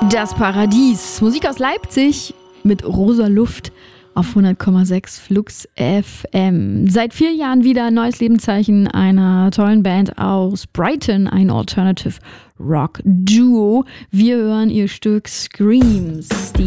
Das Paradies. Musik aus Leipzig mit Rosa Luft auf 100,6 Flux FM. Seit 4 Jahren wieder ein neues Lebenszeichen einer tollen Band aus Brighton, ein Alternative Rock Duo. Wir hören ihr Stück Screams. Die